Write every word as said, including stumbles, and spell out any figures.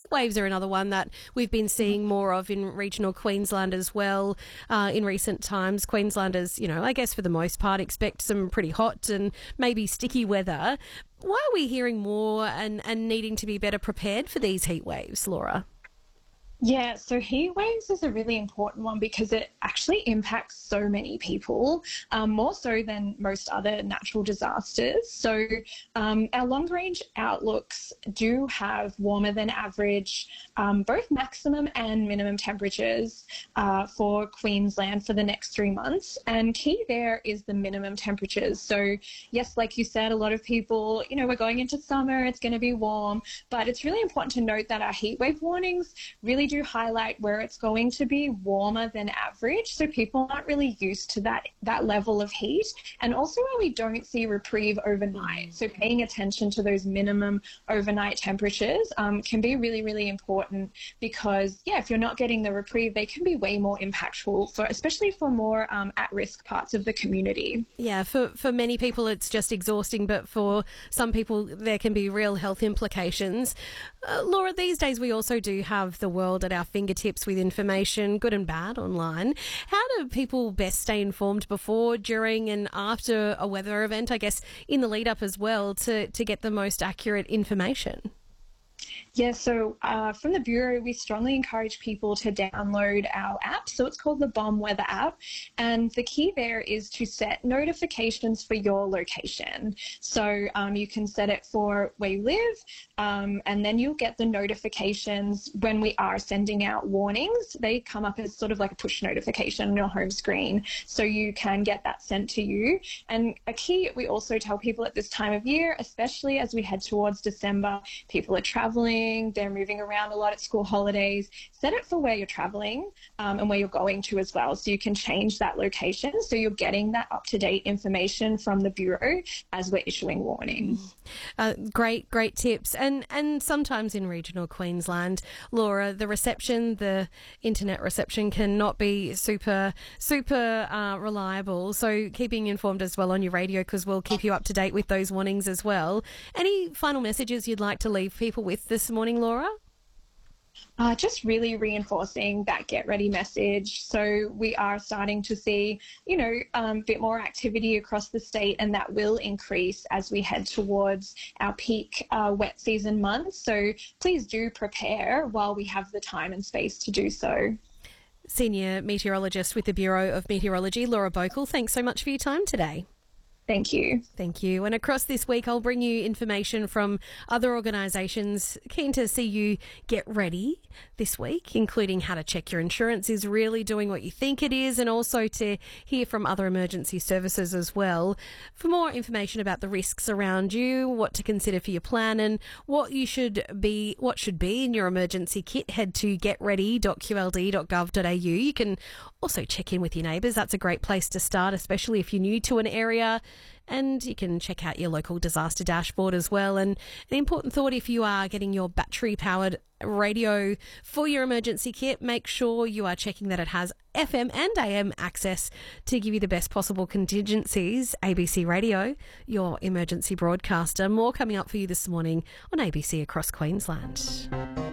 waves are another one that we've been seeing more of in regional Queensland as well uh, in recent times. Queenslanders, you know, I guess for the most part expect some pretty hot and maybe sticky weather. Why are we hearing more and, and needing to be better prepared for these heat waves, Laura? Yeah, so heat waves is a really important one because it actually impacts so many people, um, more so than most other natural disasters. So um, our long-range outlooks do have warmer than average, um, both maximum and minimum temperatures uh, for Queensland for the next three months. And key there is the minimum temperatures. So yes, like you said, a lot of people, you know, we're going into summer, it's going to be warm, but it's really important to note that our heat wave warnings really do highlight where it's going to be warmer than average, so people aren't really used to that that level of heat, and also where we don't see reprieve overnight. So paying attention to those minimum overnight temperatures um, can be really, really important because, yeah, if you're not getting the reprieve, they can be way more impactful, for especially for more um, at-risk parts of the community. Yeah, for, for many people it's just exhausting, but for some people there can be real health implications. Uh, Laura, these days we also do have the world at our fingertips with information, good and bad, online. How do people best stay informed before, during and after a weather event, I guess in the lead up as well, to, to get the most accurate information? Yeah, so uh, from the Bureau, we strongly encourage people to download our app. So it's called the Bomb Weather app. And the key there is to set notifications for your location. So um, you can set it for where you live, um, and then you'll get the notifications when we are sending out warnings. They come up as sort of like a push notification on your home screen. So you can get that sent to you. And a key we also tell people at this time of year, especially as we head towards December, people are traveling, they're moving around a lot at school holidays. Set it for where you're traveling um, and where you're going to as well. So you can change that location so you're getting that up-to-date information from the Bureau as we're issuing warnings. Uh, great, great tips. And and sometimes in regional Queensland, Laura, the reception, the internet reception cannot be super, super uh, reliable. So keeping informed as well on your radio, because we'll keep you up to date with those warnings as well. Any final messages you'd like to leave people with this morning, Laura? Uh, just really reinforcing that get ready message. So we are starting to see, you know, a um, bit more activity across the state, and that will increase as we head towards our peak uh, wet season months. So please do prepare while we have the time and space to do so. Senior Meteorologist with the Bureau of Meteorology, Laura Bokel, thanks so much for your time today. Thank you. Thank you. And across this week, I'll bring you information from other organisations keen to see you get ready this week, including how to check your insurance is really doing what you think it is, and also to hear from other emergency services as well. For more information about the risks around you, what to consider for your plan, and what you should be, what should be in your emergency kit, head to get ready dot q l d dot gov dot a u. You can also check in with your neighbours. That's a great place to start, especially if you're new to an area. And you can check out your local disaster dashboard as well. And an important thought, if you are getting your battery-powered radio for your emergency kit, make sure you are checking that it has F M and A M access to give you the best possible contingencies. A B C Radio, your emergency broadcaster. More coming up for you this morning on A B C Across Queensland.